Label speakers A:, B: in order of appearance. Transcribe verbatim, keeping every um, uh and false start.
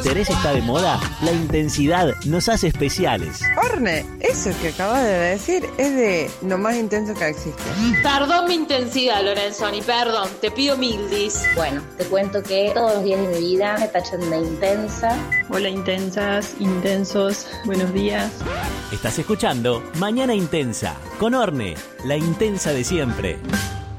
A: ¿Interés está de moda? La intensidad nos hace especiales.
B: Orne, eso que acabas de decir es de lo más intenso que existe.
C: Perdón mi intensidad, Lorenzoni, perdón, te pido mil dis.
D: Bueno, te cuento que todos los días de mi vida me tachan de intensa.
E: Hola intensas, intensos, buenos días.
A: Estás escuchando Mañana Intensa, con Orne, la intensa de siempre.